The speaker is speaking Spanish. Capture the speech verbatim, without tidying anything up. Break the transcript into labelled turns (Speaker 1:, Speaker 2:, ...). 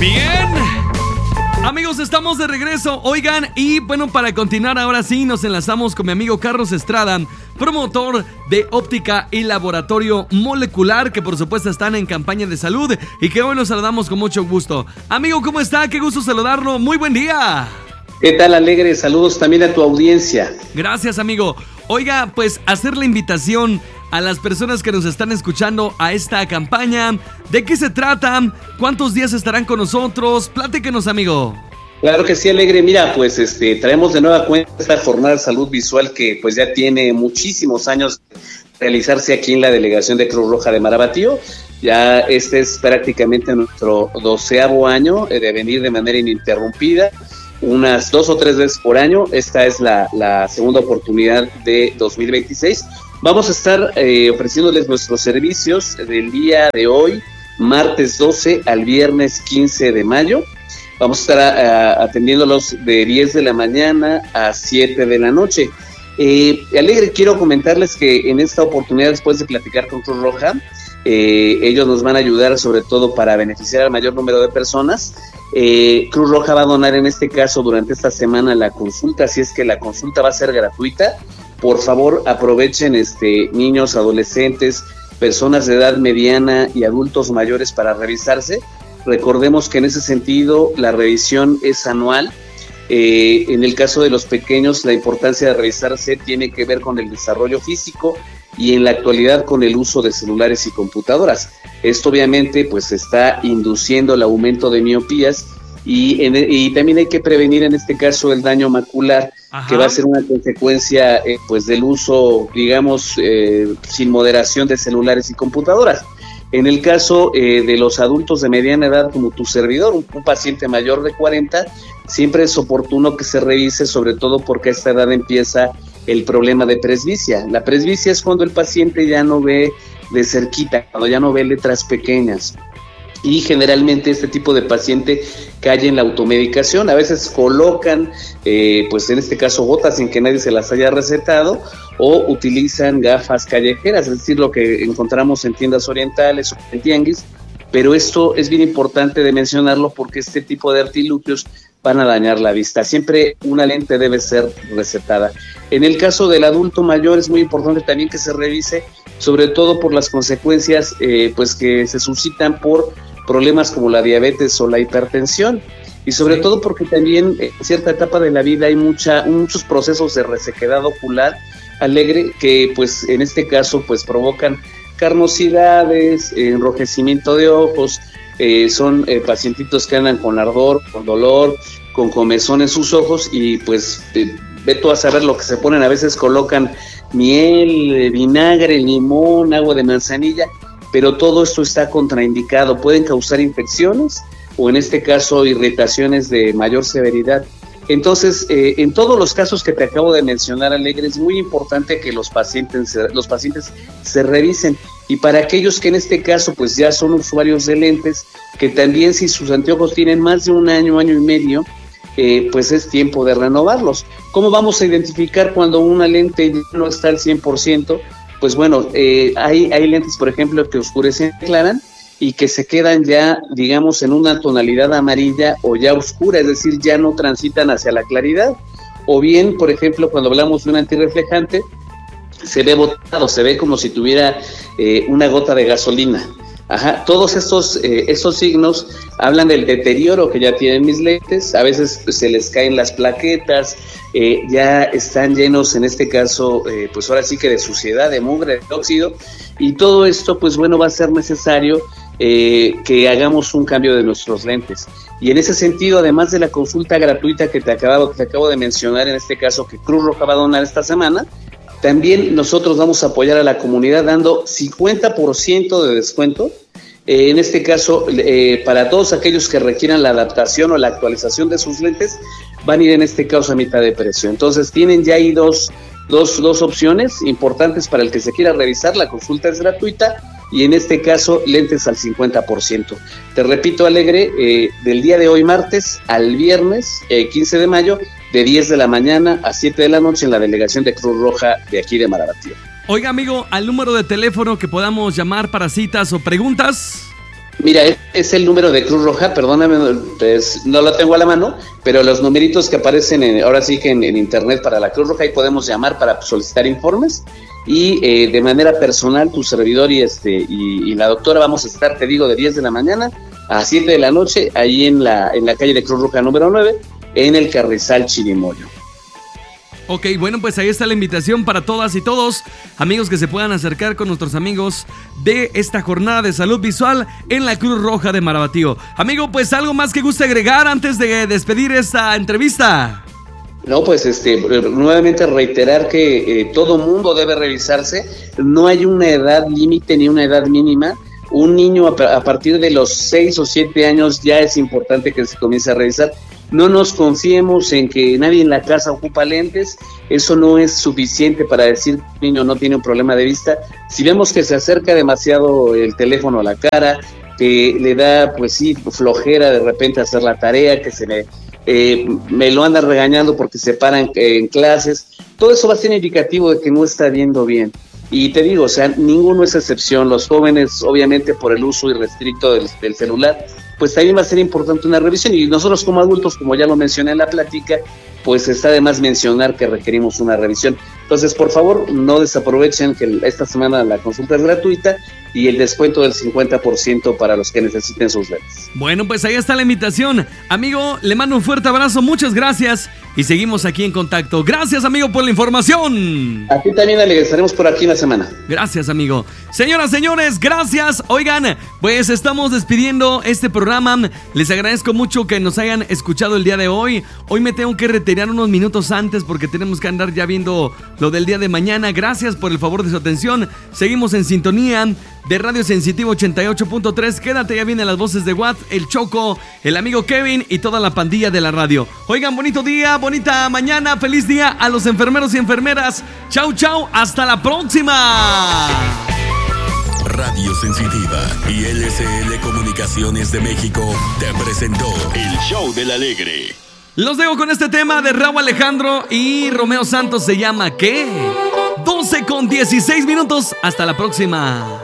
Speaker 1: Bien, amigos, estamos de regreso. Oigan, y bueno, para continuar ahora sí nos enlazamos con mi amigo Carlos Estrada, promotor de óptica y laboratorio molecular, que por supuesto están en campaña de salud y que hoy nos saludamos con mucho gusto. Amigo, ¿cómo está? Qué gusto saludarlo. Muy buen día.
Speaker 2: ¿Qué tal, Alegre? Saludos también a tu audiencia.
Speaker 1: Gracias, amigo. Oiga, pues hacer la invitación a las personas que nos están escuchando a esta campaña. ¿De qué se trata? ¿Cuántos días estarán con nosotros? Platíquenos, amigo.
Speaker 2: Claro que sí, Alegre. Mira, pues este traemos de nueva cuenta esta jornada de salud visual que pues ya tiene muchísimos años de realizarse aquí en la delegación de Cruz Roja de Marabatío. Ya este es prácticamente nuestro doceavo año de venir de manera ininterrumpida, unas dos o tres veces por año. Esta es la, la segunda oportunidad de dos mil veintiséis. Vamos a estar eh, ofreciéndoles nuestros servicios del día de hoy, martes doce al viernes quince de mayo. Vamos a estar a, a, atendiéndolos de diez de la mañana a siete de la noche. Eh, Alegre, quiero comentarles que en esta oportunidad, después de platicar con Cruz Roja, eh, ellos nos van a ayudar sobre todo para beneficiar al mayor número de personas. Eh, Cruz Roja va a donar en este caso durante esta semana la consulta, así es que la consulta va a ser gratuita. Por favor, aprovechen este niños, adolescentes, personas de edad mediana y adultos mayores para revisarse. Recordemos que en ese sentido la revisión es anual. Eh, en el caso de los pequeños, la importancia de revisarse tiene que ver con el desarrollo físico y en la actualidad con el uso de celulares y computadoras. Esto obviamente pues está induciendo el aumento de miopías y, en, y también hay que prevenir en este caso el daño macular. Ajá. Que va a ser una consecuencia eh, pues del uso, digamos, eh, sin moderación de celulares y computadoras. En el caso eh, de los adultos de mediana edad, como tu servidor, un, un paciente mayor de cuarenta, siempre es oportuno que se revise, sobre todo porque a esta edad empieza el problema de presbicia. La presbicia es cuando el paciente ya no ve de cerquita, cuando ya no ve letras pequeñas. Y generalmente este tipo de paciente cae en la automedicación. A veces colocan, eh, pues en este caso, gotas sin que nadie se las haya recetado, o utilizan gafas callejeras, es decir, lo que encontramos en tiendas orientales o en tianguis. Pero esto es bien importante de mencionarlo porque este tipo de artilugios van a dañar la vista. Siempre una lente debe ser recetada. En el caso del adulto mayor es muy importante también que se revise, sobre todo por las consecuencias eh, pues que se suscitan por problemas como la diabetes o la hipertensión, y sobre sí. todo porque también en cierta etapa de la vida hay mucha, muchos procesos de resequedad ocular, Alegre, que pues en este caso pues provocan carnosidades, enrojecimiento de ojos, eh, son eh, pacientitos que andan con ardor, con dolor, con comezón en sus ojos, y pues eh, ve tú a saber lo que se ponen. A veces colocan miel, vinagre, limón, agua de manzanilla, pero todo esto está contraindicado, pueden causar infecciones o en este caso irritaciones de mayor severidad. Entonces, eh, en todos los casos que te acabo de mencionar, Alegre, es muy importante que los pacientes, los pacientes se revisen. Y para aquellos que en este caso pues ya son usuarios de lentes, que también si sus anteojos tienen más de un año, año y medio, eh, pues es tiempo de renovarlos. ¿Cómo vamos a identificar cuando una lente no está al cien por ciento? Pues bueno, eh, hay, hay lentes, por ejemplo, que oscurecen y aclaran y que se quedan ya, digamos, en una tonalidad amarilla o ya oscura, es decir, ya no transitan hacia la claridad. O bien, por ejemplo, cuando hablamos de un antirreflejante, se ve botado, se ve como si tuviera eh, una gota de gasolina. Ajá, todos estos, eh, estos signos hablan del deterioro que ya tienen mis lentes. A veces pues, se les caen las plaquetas, eh, ya están llenos, en este caso, eh, pues ahora sí que de suciedad, de mugre, de óxido, y todo esto, pues bueno, va a ser necesario eh, que hagamos un cambio de nuestros lentes. Y en ese sentido, además de la consulta gratuita que te acabo, que te acabo de mencionar, en este caso que Cruz Roja va a donar esta semana, también nosotros vamos a apoyar a la comunidad dando cincuenta por ciento de descuento, eh, en este caso eh, para todos aquellos que requieran la adaptación o la actualización de sus lentes, van a ir en este caso a mitad de precio. Entonces tienen ya ahí dos, dos, dos opciones importantes para el que se quiera revisar. La consulta es gratuita y en este caso lentes al cincuenta por ciento. Te repito, Alegre, eh, del día de hoy martes al viernes eh, quince de mayo, de diez de la mañana a siete de la noche en la delegación de Cruz Roja de aquí de Marabatío.
Speaker 1: Oiga, amigo, al número de teléfono que podamos llamar para citas o preguntas.
Speaker 2: Mira, es, es el número de Cruz Roja, perdóname, pues, no lo tengo a la mano, pero los numeritos que aparecen en, ahora sí que en, en internet para la Cruz Roja, ahí podemos llamar para solicitar informes. Y eh, de manera personal, tu servidor y este y, y la doctora vamos a estar, te digo, de diez de la mañana a siete de la noche, ahí en la, en la calle de Cruz Roja número nueve, en el Carrizal Chirimoyo.
Speaker 1: Ok, bueno, pues ahí está la invitación para todas y todos, amigos que se puedan acercar con nuestros amigos de esta jornada de salud visual en la Cruz Roja de Marabatío. Amigo, pues algo más que guste agregar antes de despedir esta entrevista.
Speaker 2: No, pues este, nuevamente reiterar que eh, todo mundo debe revisarse, no hay una edad límite ni una edad mínima. Un niño a, a partir de los seis o siete años ya es importante que se comience a revisar. No nos confiemos en que nadie en la casa ocupa lentes, eso no es suficiente para decir que el niño no tiene un problema de vista. Si vemos que se acerca demasiado el teléfono a la cara, que le da, pues sí, flojera de repente hacer la tarea, que se le, eh, me lo anda regañando porque se paran en clases, todo eso va a ser indicativo de que no está viendo bien. Y te digo, o sea, ninguno es excepción. Los jóvenes, obviamente, por el uso irrestricto del, del celular, pues también va a ser importante una revisión. Y nosotros como adultos, como ya lo mencioné en la plática, pues está de más mencionar que requerimos una revisión. Entonces, por favor, no desaprovechen que esta semana la consulta es gratuita y el descuento del cincuenta por ciento para los que necesiten sus lentes.
Speaker 1: Bueno, pues ahí está la invitación. Amigo, le mando un fuerte abrazo, muchas gracias y seguimos aquí en contacto. Gracias, amigo, por la información.
Speaker 2: A ti también, Ale, estaremos por aquí una semana.
Speaker 1: Gracias, amigo. Señoras, señores, gracias. Oigan, pues estamos despidiendo este programa. Les agradezco mucho que nos hayan escuchado el día de hoy. Hoy me tengo que retirar unos minutos antes porque tenemos que andar ya viendo lo del día de mañana. Gracias por el favor de su atención. Seguimos en sintonía de Radio Sensitivo ochenta y ocho punto tres. Quédate, ya vienen las voces de Watt, el Choco, el amigo Kevin y toda la pandilla de la radio. Oigan, bonito día, bonita mañana, feliz día a los enfermeros y enfermeras. Chau, chau, hasta la próxima.
Speaker 3: Radio Sensitiva y L S L Comunicaciones de México te presentó el Show del Alegre.
Speaker 1: Los dejo con este tema de Raúl Alejandro y Romeo Santos, se llama ¿Qué? doce con dieciséis minutos, hasta la próxima.